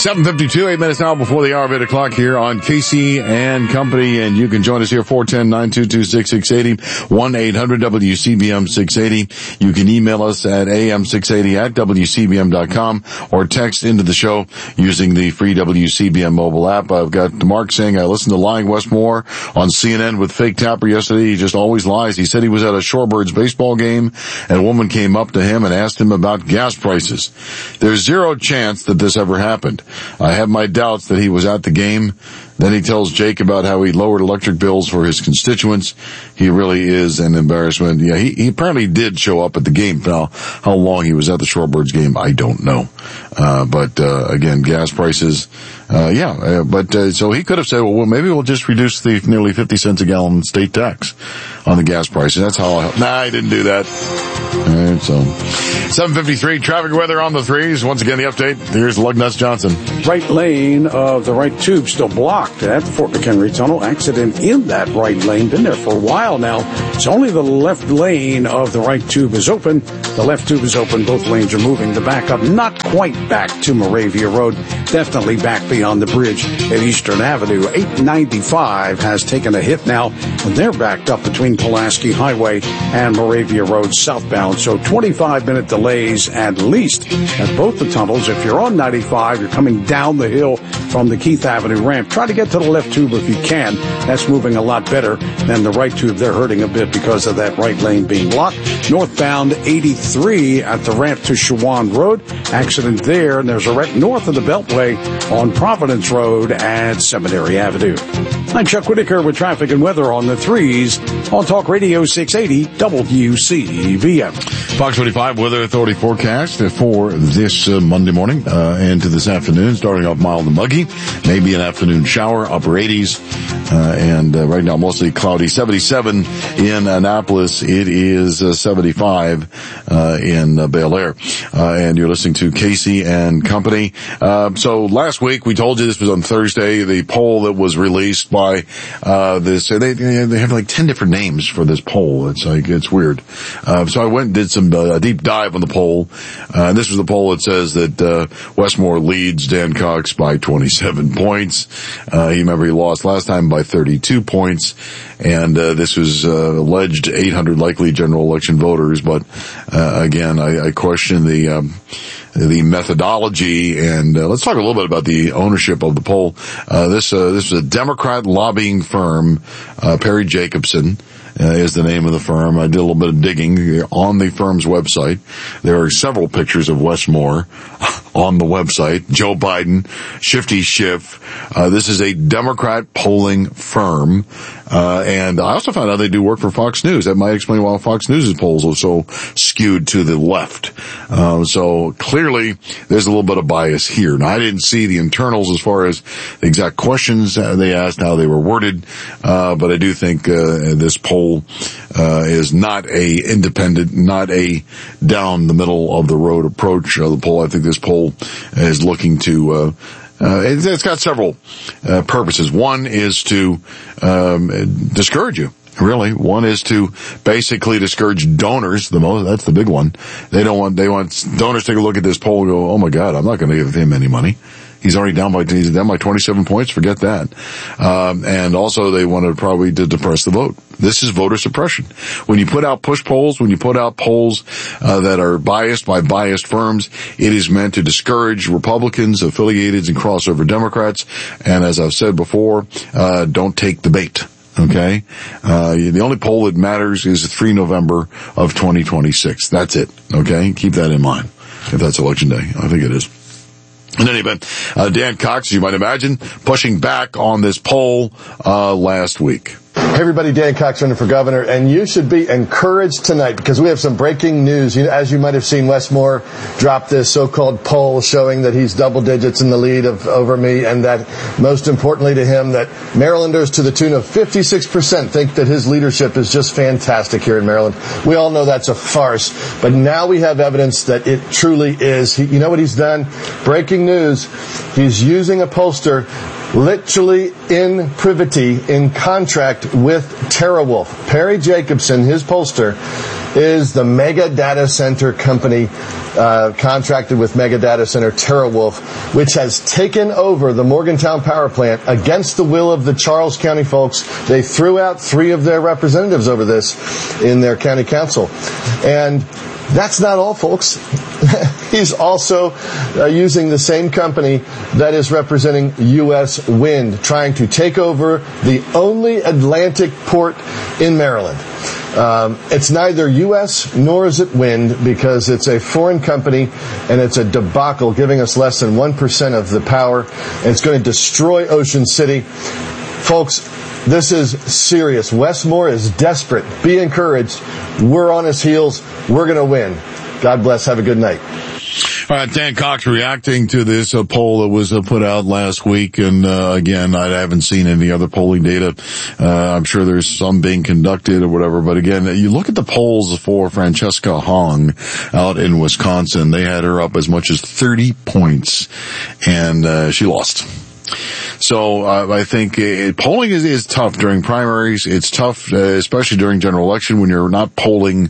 7:52, 8 minutes now before the hour of 8 o'clock here on Casey and Company. And you can join us here, 410-922-6680, 1-800-WCBM-680. You can email us at am680@WCBM.com or text into the show using the free WCBM mobile app. I've got Mark saying, I listened to Lying Westmore on CNN with Fake Tapper yesterday. He just always lies. He said he was at a Shorebirds baseball game and a woman came up to him and asked him about gas prices. There's zero chance that this ever happened. I have my doubts that he was at the game. Then he tells Jake about how he lowered electric bills for his constituents. He really is an embarrassment. Yeah, he apparently did show up at the game. Now, how long he was at the Shorebirds game, I don't know. But again, gas prices, so he could have said, well, maybe we'll just reduce the nearly 50 cents a gallon state tax on the gas prices. That's how he didn't do that. All right, so 7:53, traffic weather on the threes. Once again, the update. Here's Lugnuts Johnson. Right lane of the right tube still blocked at the Fort McHenry Tunnel. Accident in that right lane. Been there for a while now. It's only the left lane of the right tube is open. The left tube is open. Both lanes are moving. The backup not quite back to Moravia Road. Definitely back beyond the bridge at Eastern Avenue. 895 has taken a hit now, and they're backed up between Pulaski Highway and Moravia Road southbound. So 25-minute delays at least at both the tunnels. If you're on 95, you're coming down the hill from the Keith Avenue ramp. Try to get to the left tube if you can. That's moving a lot better than the right tube. They're hurting a bit because of that right lane being blocked. Northbound 83 at the ramp to Shawan Road. Accident there, and there's a wreck north of the Beltway on Providence Road at Seminary Avenue. I'm Chuck Whitaker with traffic and weather on the threes on Talk Radio 680 WCBM. Fox 45 Weather Authority forecast for this Monday morning and to this afternoon, starting off mild and muggy, maybe an afternoon shower, upper 80s, and right now mostly cloudy. 77 in Annapolis. It is 75 in Bel Air. And you're listening to Casey and Company. So last week we told you, this was on Thursday, the poll that was released by this. They have like 10 different names for this poll. It's weird. So I went and did some deep dive on the poll. This was the poll that says that Westmore leads Dan Cox by 27 points. He lost last time by 32 points. And this was alleged 800 likely general election voters. But again, I question the methodology, and let's talk a little bit about the ownership of the poll. This was a Democrat lobbying firm, Perry Jacobson is the name of the firm. I did a little bit of digging on the firm's website. There are several pictures of Westmore on the website. Joe Biden, Shifty Schiff. This is a Democrat polling firm. And I also found out they do work for Fox News. That might explain why Fox News' polls are so skewed to the left. So clearly there's a little bit of bias here. Now, I didn't see the internals as far as the exact questions they asked, how they were worded. But I do think, this poll, is not a independent, not a down the middle of the road approach of the poll. I think this poll is looking to, it's got several purposes. One is to discourage you. Really, one is to basically discourage donors. That's the big one. They want donors to take a look at this poll and go, oh my God, I'm not going to give him any money. He's already down by 27 points. Forget that. And also they wanted probably to depress the vote. This is voter suppression. When you put out push polls, when you put out polls, that are biased by biased firms, it is meant to discourage Republicans, affiliated and crossover Democrats. And as I've said before, don't take the bait. Okay? The only poll that matters is 3 November of 2026. That's it. Okay? Keep that in mind. If that's election day. I think it is. In any event, Dan Cox, as you might imagine, pushing back on this poll last week. Hey everybody, Dan Cox running for governor, and you should be encouraged tonight because we have some breaking news. As you might have seen, Westmore dropped this so-called poll showing that he's double digits in the lead over me, and that most importantly to him, that Marylanders to the tune of 56% think that his leadership is just fantastic here in Maryland. We all know that's a farce, but now we have evidence that it truly is. You know what he's done? Breaking news. He's using a pollster literally in privity, in contract with TeraWulf. Perry Jacobson, his pollster, is the mega data center company contracted with mega data center TeraWulf, which has taken over the Morgantown power plant against the will of the Charles County folks. They threw out 3 of their representatives over this in their county council. And that's not all, folks. He's also using the same company that is representing U.S. Wind, trying to take over the only Atlantic port in Maryland. It's neither U.S. nor is it Wind, because it's a foreign company and it's a debacle, giving us less than 1% of the power, and it's going to destroy Ocean City. Folks, this is serious. Wes Moore is desperate. Be encouraged. We're on his heels. We're going to win. God bless. Have a good night. All right, Dan Cox reacting to this poll that was put out last week. And again, I haven't seen any other polling data. I'm sure there's some being conducted or whatever. But again, you look at the polls for Francesca Hong out in Wisconsin. They had her up as much as 30 points, and she lost. So I think polling is tough during primaries. It's tough, especially during general election, when you're not polling,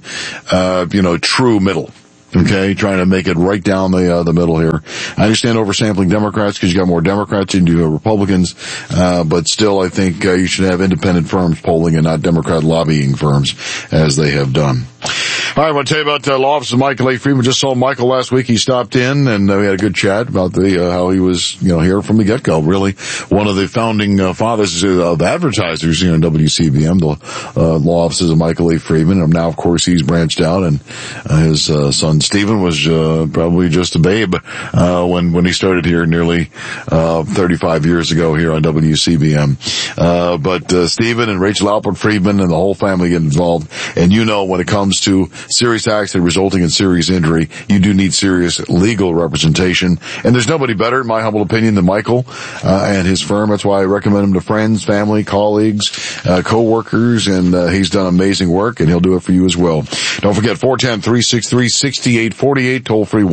true middle. Okay, trying to make it right down the middle here. I understand oversampling Democrats because you got more Democrats than you do Republicans, but still, I think you should have independent firms polling and not Democrat lobbying firms, as they have done. All right, I want to tell you about the law office of Michael A. Friedman. Just saw Michael last week. He stopped in, and we had a good chat about how he was, here from the get-go. Really, one of the founding fathers of advertisers here in WCBM, the law offices of Michael A. Friedman. And now, of course, he's branched out, and his son Stephen was probably just a babe when he started here nearly 35 years ago here on WCBM. But Stephen and Rachel Alpert Friedman and the whole family get involved. And when it comes to serious accident resulting in serious injury, you do need serious legal representation. And there's nobody better, in my humble opinion, than Michael and his firm. That's why I recommend him to friends, family, colleagues, co-workers, and he's done amazing work, and he'll do it for you as well. Don't forget, 410-363-6848, toll-free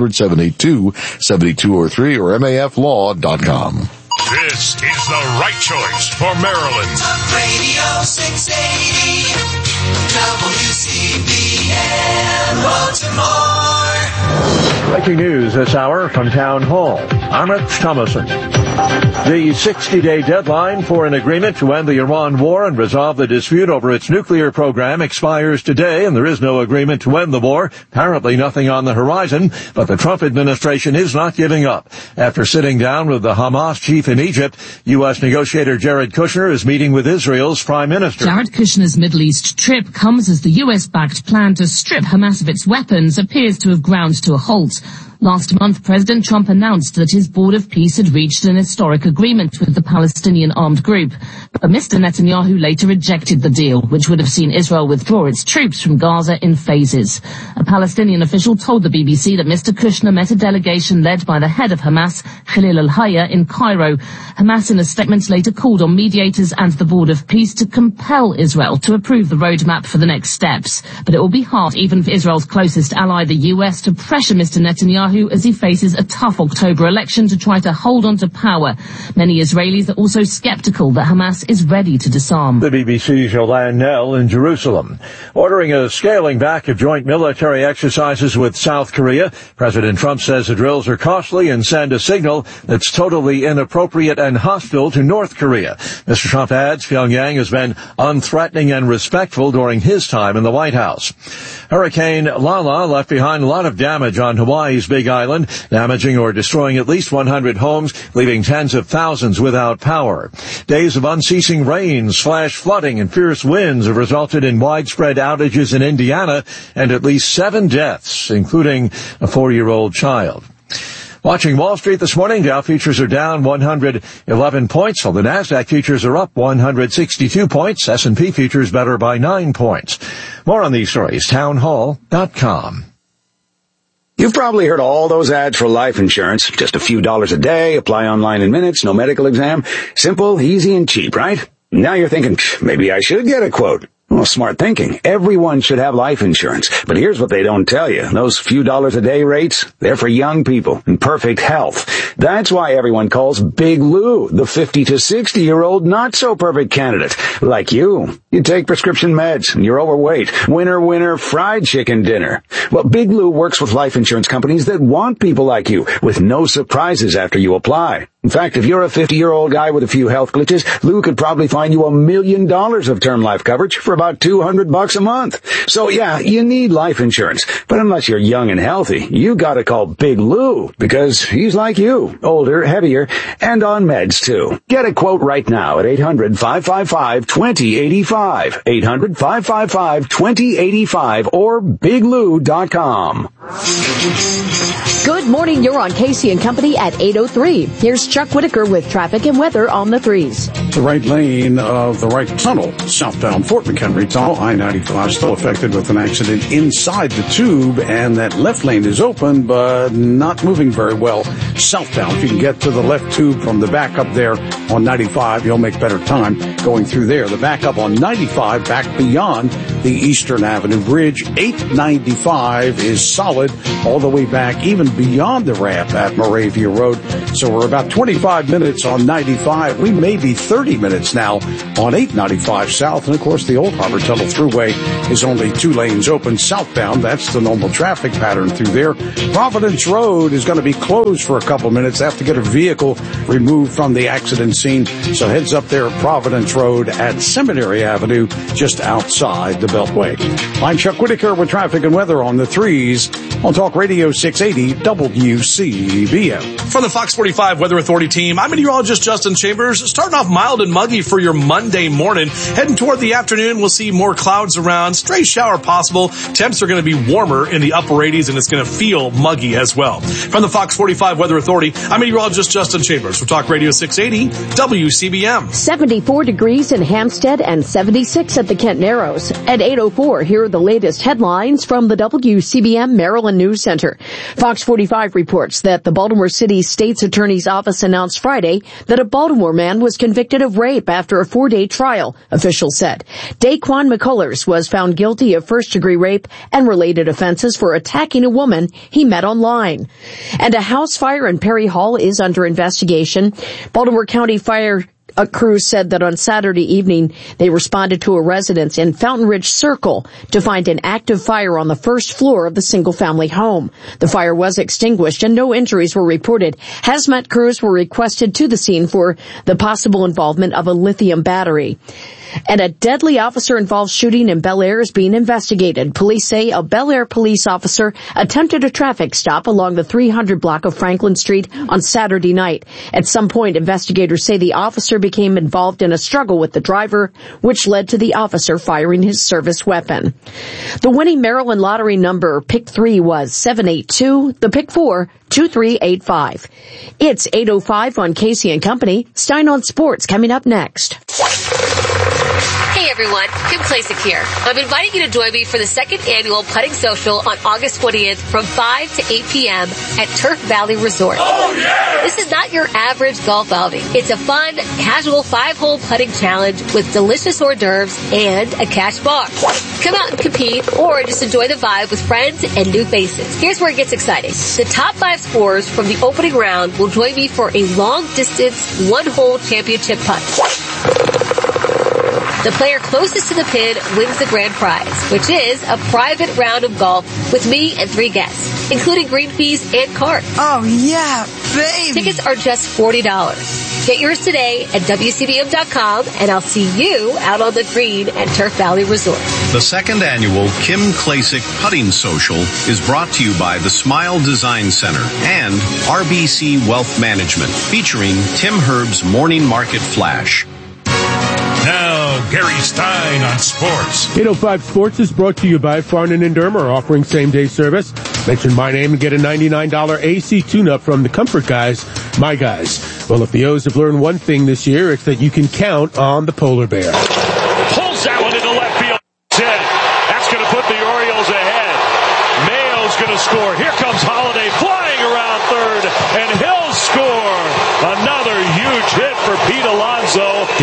1-800-782-7203 or maflaw.com. This is the right choice for Maryland. Talk Radio 680, WCBM Baltimore. Breaking news this hour from Town Hall. I'm Rich Thomason. The 60-day deadline for an agreement to end the Iran war and resolve the dispute over its nuclear program expires today, and there is no agreement to end the war. Apparently nothing on the horizon, but the Trump administration is not giving up. After sitting down with the Hamas chief in Egypt, U.S. negotiator Jared Kushner is meeting with Israel's prime minister. Jared Kushner's Middle East trip comes as the U.S.-backed plan to strip Hamas of its weapons appears to have ground to a halt. Last month, President Trump announced that his Board of Peace had reached an historic agreement with the Palestinian armed group. But Mr. Netanyahu later rejected the deal, which would have seen Israel withdraw its troops from Gaza in phases. A Palestinian official told the BBC that Mr. Kushner met a delegation led by the head of Hamas, Khalil al-Hayya, in Cairo. Hamas, in a statement, later called on mediators and the Board of Peace to compel Israel to approve the roadmap for the next steps. But it will be hard, even for Israel's closest ally, the US, to pressure Mr. Netanyahu as he faces a tough October election to try to hold on to power. Many Israelis are also skeptical that Hamas is ready to disarm. The BBC's Yolande Nell in Jerusalem. Ordering a scaling back of joint military exercises with South Korea, President Trump says the drills are costly and send a signal that's totally inappropriate and hostile to North Korea. Mr. Trump adds Pyongyang has been unthreatening and respectful during his time in the White House. Hurricane Lala left behind a lot of damage on Hawaii's Big Island, damaging or destroying at least 100 homes, leaving tens of thousands without power. Days of unceasing rains, flash flooding, and fierce winds have resulted in widespread outages in Indiana and at least 7 deaths, including a 4-year-old child. Watching Wall Street this morning, Dow futures are down 111 points, while the NASDAQ futures are up 162 points. S&P futures better by 9 points. More on these stories, townhall.com. You've probably heard all those ads for life insurance. Just a few dollars a day, apply online in minutes, no medical exam. Simple, easy, and cheap, right? Now you're thinking, maybe I should get a quote. Well, smart thinking. Everyone should have life insurance. But here's what they don't tell you. Those few dollars a day rates, they're for young people in perfect health. That's why everyone calls Big Lou the 50 to 60-year-old not-so-perfect candidate. Like you. You take prescription meds, and you're overweight. Winner, winner, fried chicken dinner. Well, Big Lou works with life insurance companies that want people like you, with no surprises after you apply. In fact, if you're a 50-year-old guy with a few health glitches, Lou could probably find you $1 million of term life coverage for about $200 a month. So yeah, you need life insurance. But unless you're young and healthy, you gotta call Big Lou, because he's like you, older, heavier, and on meds too. Get a quote right now at 800-555-2085. 800-555-2085 or biglou.com. Good morning, you're on Casey and Company at 8:03. Here's Chuck Whitaker with traffic and weather on the 3s. The right lane of the right tunnel, southbound Fort McHenry Tunnel, I-95 still affected with an accident inside the tube, and that left lane is open, but not moving very well southbound. If you can get to the left tube from the back up there on 95, you'll make better time going through there. The backup on 95 back beyond the Eastern Avenue Bridge. 895 is solid all the way back, even beyond the ramp at Moravia Road. So we're about 25 minutes on 95. We may be 30 minutes now on 895 South. And of course, the Old Harbor Tunnel Thruway is only 2 lanes open southbound. That's the normal traffic pattern through there. Providence Road is going to be closed for a couple minutes. They have to get a vehicle removed from the accident scene. So heads up there at Providence Road at Seminary Avenue, just outside the Beltway. I'm Chuck Whitaker with traffic and weather on the 3s on Talk Radio 680 WCBM. From the Fox 45 Weather Authority team, I'm meteorologist Justin Chambers. Starting off mild and muggy for your Monday morning. Heading toward the afternoon, we'll see more clouds around. Stray shower possible. Temps are going to be warmer in the upper 80s, and it's going to feel muggy as well. From the Fox 45 Weather Authority, I'm meteorologist Justin Chambers for Talk Radio 680 WCBM. 74 degrees in Hampstead and 76 at the Kent Narrows. At 8:04, here are the latest headlines from the WCBM Maryland News Center. Fox 45 reports that the Baltimore City State's Attorney's Office announced Friday that a Baltimore man was convicted of rape after a 4-day trial, officials said. Daquan McCullers was found guilty of first-degree rape and related offenses for attacking a woman he met online. And a house fire in Perry Hall is under investigation. Baltimore County Fire crews said that on Saturday evening they responded to a residence in Fountain Ridge Circle to find an active fire on the first floor of the single-family home. The fire was extinguished and no injuries were reported. Hazmat crews were requested to the scene for the possible involvement of a lithium battery. And a deadly officer-involved shooting in Bel Air is being investigated. Police say a Bel Air police officer attempted a traffic stop along the 300 block of Franklin Street on Saturday night. At some point, investigators say the officer became involved in a struggle with the driver, which led to the officer firing his service weapon. The winning Maryland lottery number, Pick 3, was 782. The Pick 4, 2385. It's 8:05 on Casey and Company. Stein on Sports coming up next. Hey everyone, Kim Klasick here. I'm inviting you to join me for the second annual Putting Social on August 20th from 5 to 8 p.m. at Turf Valley Resort. Oh, yeah! This is not your average golf outing. It's a fun, casual 5-hole putting challenge with delicious hors d'oeuvres and a cash bar. Come out and compete or just enjoy the vibe with friends and new faces. Here's where it gets exciting. The top 5 scorers from the opening round will join me for a long-distance, 1-hole championship putt. The player closest to the pin wins the grand prize, which is a private round of golf with me and 3 guests, including green fees and cards. Oh, yeah, baby! Tickets are just $40. Get yours today at WCBM.com, and I'll see you out on the green at Turf Valley Resort. The second annual Kim Klasick Putting Social is brought to you by the Smile Design Center and RBC Wealth Management, featuring Tim Herb's Morning Market Flash. Now, Gary Stein on sports. 805 Sports is brought to you by Farnan and Dermer, offering same-day service. Mention my name and get a $99 AC tune-up from the Comfort Guys, my guys. Well, if the O's have learned one thing this year, it's that you can count on the Polar Bear. Pulls that one into left field. That's going to put the Orioles ahead. Mayo's going to score. Here comes Holiday flying around third, and he'll score. Another huge hit for Pete Alonso.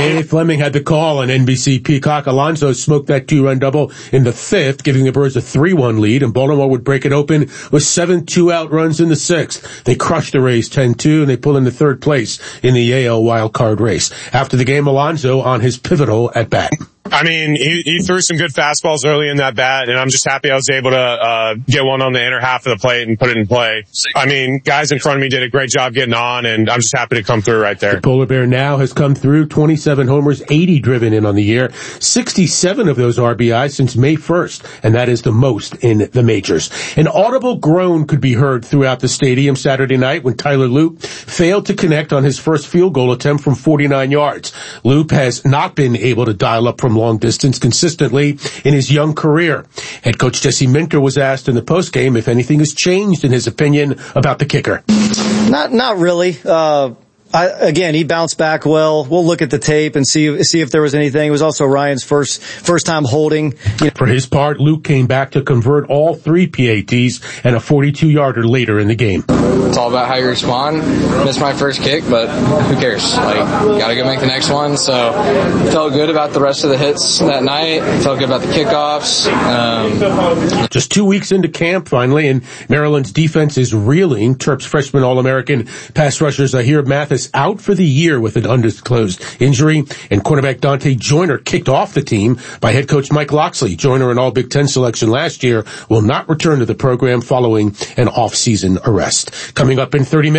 Dave Fleming had the call on NBC Peacock. Alonso smoked that 2-run double in the 5th, giving the Birds a 3-1 lead, and Baltimore would break it open with 7 2-out runs in the 6th. They crushed the Rays 10-2, and they pull into 3rd place in the AL wildcard race. After the game, Alonso on his pivotal at-bat. I mean, he threw some good fastballs early in that bat, and I'm just happy I was able to get one on the inner half of the plate and put it in play. I mean, guys in front of me did a great job getting on, and I'm just happy to come through right there. The Polar Bear now has come through 27 homers, 80 driven in on the year, 67 of those RBIs since May 1st, and that is the most in the majors. An audible groan could be heard throughout the stadium Saturday night when Tyler Loop failed to connect on his first field goal attempt from 49 yards. Loop has not been able to dial up from long distance consistently in his young career. Head coach Jesse Minter was asked in the postgame if anything has changed in his opinion about the kicker. Not really. Again, he bounced back well. We'll look at the tape and see if there was anything. It was also Ryan's first time holding. For his part, Luke came back to convert all 3 PATs and a 42-yarder later in the game. It's all about how you respond. Missed my first kick, but who cares? Gotta go make the next one. So, felt good about the rest of the hits that night. Felt good about the kickoffs. Just 2 weeks into camp, finally, and Maryland's defense is reeling. Terps freshman All-American pass rusher Zahir Mathis out for the year with an undisclosed injury, and cornerback Dante Joyner kicked off the team by head coach Mike Loxley. Joyner, an All-Big Ten selection last year, will not return to the program following an off-season arrest. Coming up in 30 minutes.